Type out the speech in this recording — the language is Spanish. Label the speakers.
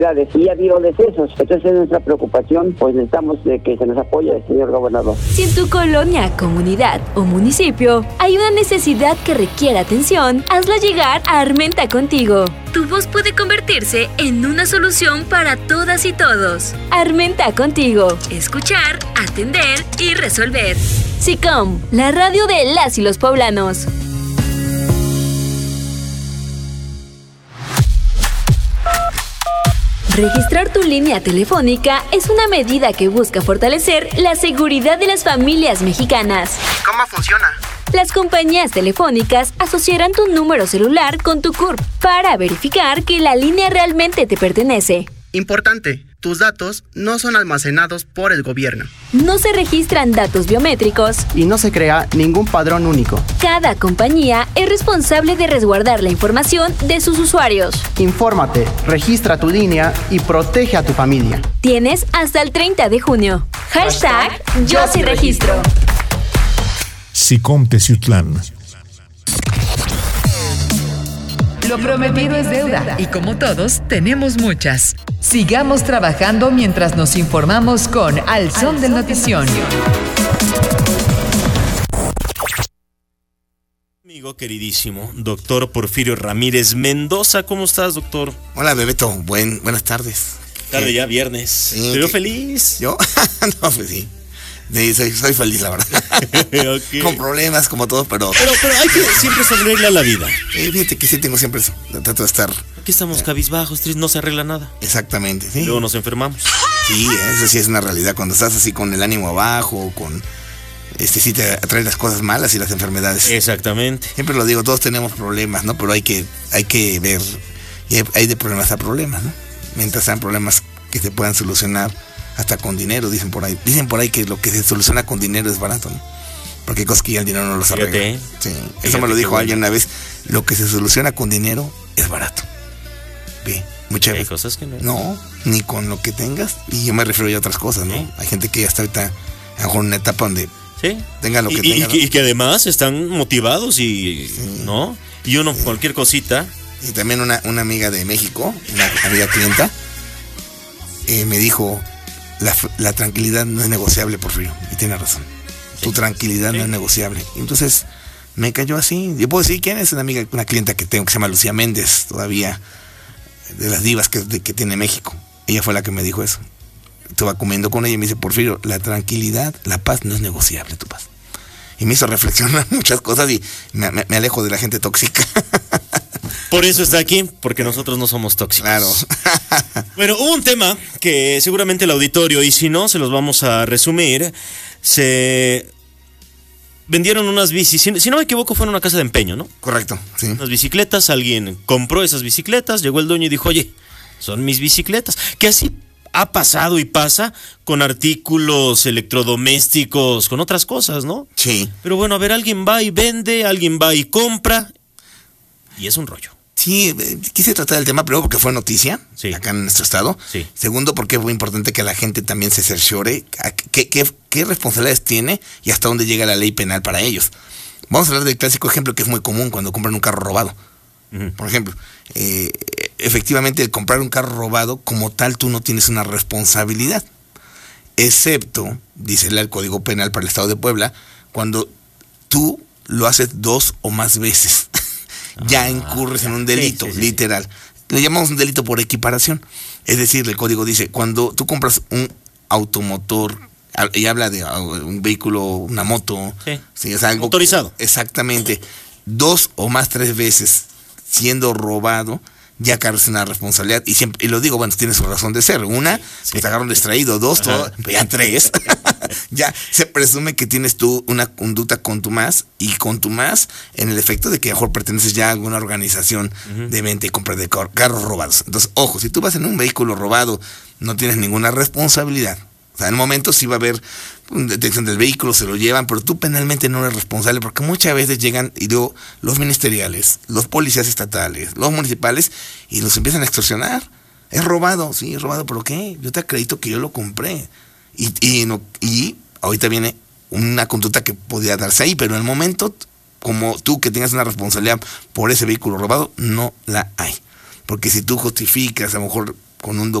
Speaker 1: Y ha habido decesos, entonces es nuestra preocupación, pues necesitamos de que se nos apoye el señor gobernador.
Speaker 2: Si en tu colonia, comunidad o municipio hay una necesidad que requiere atención, hazla llegar a Armenta Contigo. Tu voz puede convertirse en una solución para todas y todos. Armenta Contigo. Escuchar, atender y resolver. SICOM, la radio de las y los poblanos. Registrar tu línea telefónica es una medida que busca fortalecer la seguridad de las familias mexicanas.
Speaker 3: ¿Cómo funciona?
Speaker 2: Las compañías telefónicas asociarán tu número celular con tu CURP para verificar que la línea realmente te pertenece.
Speaker 3: Importante, tus datos no son almacenados por el gobierno.
Speaker 2: No se registran datos biométricos.
Speaker 4: Y no se crea ningún padrón único.
Speaker 2: Cada compañía es responsable de resguardar la información de sus usuarios.
Speaker 4: Infórmate, registra tu línea y protege a tu familia.
Speaker 2: Tienes hasta el 30 de junio. Hashtag Yo sí registro.
Speaker 5: SICOM Teciutlán.
Speaker 6: Lo prometido es deuda y como todos tenemos muchas. Sigamos trabajando mientras nos informamos con Al Son del Noticionio.
Speaker 7: Amigo queridísimo, doctor Porfirio Ramírez Mendoza, ¿cómo estás, doctor?
Speaker 8: Hola, Bebeto, buenas tardes.
Speaker 7: Tarde ya, viernes.
Speaker 8: Sí,
Speaker 7: ¿Te veo feliz?
Speaker 8: ¿Yo? No, pues sí. Soy feliz, la verdad. Okay. Con problemas, como todos, pero
Speaker 7: hay que siempre sonreírle a la vida.
Speaker 8: Fíjate que sí tengo siempre eso. Trato de estar.
Speaker 7: Aquí estamos cabizbajos, tristes, no se arregla nada.
Speaker 8: Exactamente, sí.
Speaker 7: Luego nos enfermamos.
Speaker 8: Sí, eso sí es una realidad. Cuando estás así con el ánimo abajo, sí te atraen las cosas malas y las enfermedades.
Speaker 7: Exactamente.
Speaker 8: Siempre lo digo, todos tenemos problemas, ¿no? Pero hay que ver, y hay de problemas a problemas, ¿no? Mientras sean problemas que se puedan solucionar hasta con dinero, dicen por ahí. Dicen por ahí que lo que se soluciona con dinero es barato, ¿no? Porque hay cosas que ya el dinero no los arregla. Sí, eso me lo dijo alguien una vez. Lo que se soluciona con dinero es barato. Ve, muchas veces.
Speaker 7: Hay cosas que no.
Speaker 8: No, ni con lo que tengas. Y yo me refiero ya a otras cosas, ¿no? Sí. Hay gente que ya está ahorita, a lo mejor en una etapa donde tenga lo que tenga.
Speaker 7: Y que además están motivados ¿no? Y uno, cualquier cosita.
Speaker 8: Y también una amiga de México, una amiga clienta, me dijo, la tranquilidad no es negociable, Porfirio. Y tiene razón. Sí. Tu tranquilidad no es negociable. Entonces, me cayó así. Yo puedo decir quién es una amiga, una clienta que tengo que se llama Lucía Méndez, todavía de las divas que tiene México. Ella fue la que me dijo eso. Estaba comiendo con ella y me dice, Porfirio, la tranquilidad, la paz no es negociable, tu paz. Y me hizo reflexionar muchas cosas y me alejo de la gente tóxica.
Speaker 7: Por eso está aquí, porque nosotros no somos tóxicos.
Speaker 8: Claro.
Speaker 7: Bueno, hubo un tema que seguramente el auditorio, y si no, se los vamos a resumir. Se vendieron unas bicis, si no me equivoco, fue en una casa de empeño, ¿no?
Speaker 8: Correcto, sí.
Speaker 7: Unas bicicletas, alguien compró esas bicicletas, llegó el dueño y dijo, oye, son mis bicicletas. Que así ha pasado y pasa con artículos electrodomésticos, con otras cosas, ¿no?
Speaker 8: Sí.
Speaker 7: Pero bueno, a ver, alguien va y vende, alguien va y compra, y es un rollo.
Speaker 8: Sí, quise tratar el tema primero porque fue noticia acá en nuestro estado.
Speaker 7: Sí.
Speaker 8: Segundo, porque es muy importante que la gente también se cerciore qué responsabilidades tiene y hasta dónde llega la ley penal para ellos. Vamos a hablar del clásico ejemplo que es muy común cuando compran un carro robado. Uh-huh. Por ejemplo, efectivamente el comprar un carro robado como tal tú no tienes una responsabilidad. Excepto, dice el Código Penal para el Estado de Puebla, cuando tú lo haces 2 o más veces. Ya incurres en un delito, literal. Le llamamos un delito por equiparación. Es decir, el código dice, cuando tú compras un automotor, y habla de un vehículo, una moto, es algo
Speaker 7: motorizado.
Speaker 8: Exactamente. 2 o más 3 veces siendo robado, ya cargas una responsabilidad. Y lo digo, bueno, tiene su razón de ser. Una, pues te agarran distraído. 2, ya 3. Ya se presume que tienes tú una conducta contumaz, y contumaz en el efecto de que a lo mejor perteneces ya a alguna organización de venta y compra de carros robados. Entonces, ojo, si tú vas en un vehículo robado, no tienes ninguna responsabilidad. O sea, en un momento sí va a haber detención del vehículo, se lo llevan, pero tú penalmente no eres responsable, porque muchas veces llegan, y digo, los ministeriales, los policías estatales, los municipales, y los empiezan a extorsionar. Es robado, sí, es robado, ¿pero qué? Yo te acredito que yo lo compré. Y ahorita viene una conducta que podría darse ahí, pero en el momento, como tú que tengas una responsabilidad por ese vehículo robado, no la hay. Porque si tú justificas, a lo mejor con un